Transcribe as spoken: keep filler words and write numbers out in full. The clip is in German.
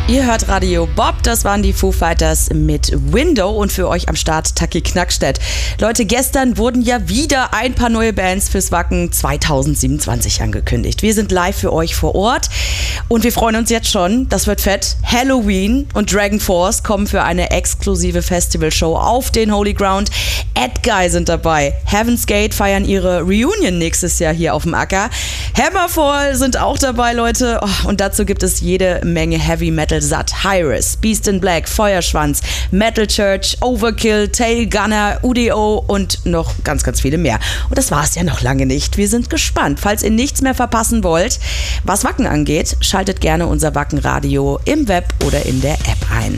Ihr hört Radio Bob, das waren die Foo Fighters mit Window und für euch am Start Taki Knackstedt. Leute, gestern wurden ja wieder ein paar neue Bands fürs Wacken zwanzig siebenundzwanzig angekündigt. Wir sind live für euch vor Ort und wir freuen uns jetzt schon, das wird fett. Halloween und Dragon Force kommen für eine exklusive Festivalshow auf den Holy Ground. Edguy sind dabei. Heaven's Gate feiern ihre Reunion nächstes Jahr hier auf dem Acker. Hammerfall sind auch dabei, Leute. Oh, und dazu gibt es jede Menge Heavy Metal satt. Hi-Res, Beast in Black, Feuerschwanz, Metal Church, Overkill, Tail Gunner, U D O und noch ganz, ganz viele mehr. Und das war es ja noch lange nicht. Wir sind gespannt. Falls ihr nichts mehr verpassen wollt, was Wacken angeht, schaltet gerne unser Wacken-Radio im Web oder in der App ein.